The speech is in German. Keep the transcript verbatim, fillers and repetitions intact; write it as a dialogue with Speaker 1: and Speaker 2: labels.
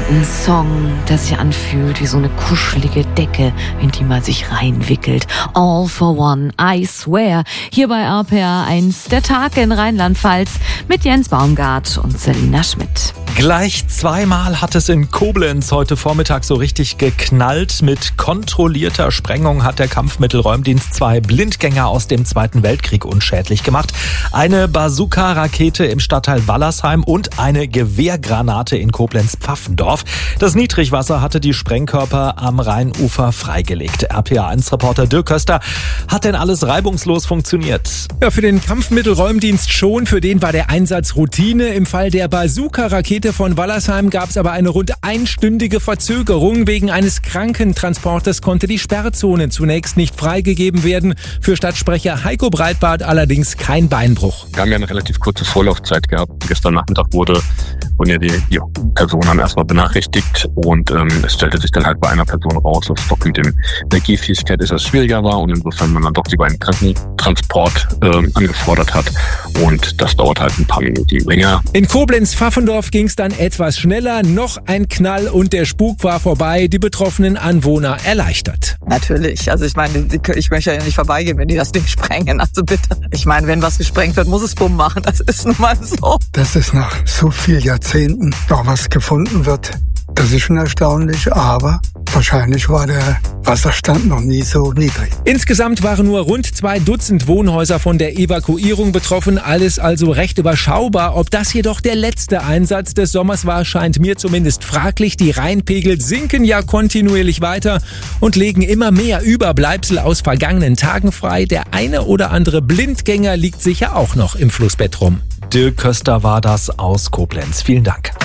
Speaker 1: Ein Song, der sich anfühlt wie so eine kuschelige Decke, in die man sich reinwickelt. All for One, I Swear. Hier bei R P R eins, der Tag in Rheinland-Pfalz mit Jens Baumgart und Selina Schmidt.
Speaker 2: Gleich zweimal hat es in Koblenz heute Vormittag so richtig geknallt. Mit kontrollierter Sprengung hat der Kampfmittelräumdienst zwei Blindgänger aus dem Zweiten Weltkrieg unschädlich gemacht. Eine Bazooka-Rakete im Stadtteil Wallersheim und eine Gewehrgranate in Koblenz-Pfaffendorf. Das Niedrigwasser hatte die Sprengkörper am Rheinufer freigelegt. R P R eins Reporter Dirk Köster, hat denn alles reibungslos funktioniert?
Speaker 3: Ja, für den Kampfmittelräumdienst schon. Für den war der Einsatz Routine. Im Fall der Bazooka-Rakete von Wallersheim gab es aber eine rund einstündige Verzögerung. Wegen eines Krankentransportes konnte die Sperrzone zunächst nicht freigegeben werden. Für Stadtsprecher Heiko Breitbart allerdings kein Beinbruch.
Speaker 4: Wir haben ja eine relativ kurze Vorlaufzeit gehabt. Gestern Nachmittag wurde wurden ja die, die Personen haben erstmal benachrichtigt und ähm, es stellte sich dann halt bei einer Person raus, dass es doch mit dem, der Gehfähigkeit etwas schwieriger war und insofern man dann doch lieber einen Krankentransport ähm, angefordert hat und das dauert halt ein paar Minuten länger.
Speaker 3: In Koblenz-Pfaffendorf ging es dann etwas schneller, noch ein Knall und der Spuk war vorbei, die betroffenen Anwohner erleichtert.
Speaker 5: Natürlich, also ich meine, ich möchte ja nicht vorbeigehen, wenn die das Ding sprengen, also bitte. Ich meine, wenn was gesprengt wird, muss es Bumm machen, das ist nun mal so.
Speaker 6: Dass es nach so vielen Jahrzehnten noch was gefunden wird, das ist schon erstaunlich, aber wahrscheinlich war der Wasserstand noch nie so niedrig.
Speaker 3: Insgesamt waren nur rund zwei Dutzend Wohnhäuser von der Evakuierung betroffen, alles also recht überschaubar. Ob das jedoch der letzte Einsatz des Sommers war, scheint mir zumindest fraglich. Die Rheinpegel sinken ja kontinuierlich weiter und legen immer mehr Überbleibsel aus vergangenen Tagen frei. Der eine oder andere Blindgänger liegt sicher auch noch im Flussbett rum.
Speaker 2: Dirk Köster war das aus Koblenz. Vielen Dank.